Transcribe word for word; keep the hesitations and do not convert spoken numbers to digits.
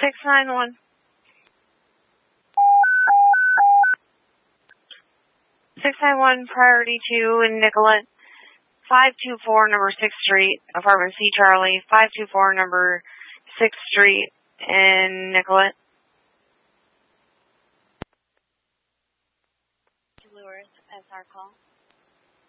six nine one. six nine one, priority two in Nicollet. five two four, number sixth Street, apartment C, Charlie. five two four, number sixth Street in Nicollet. Lewis, S R call.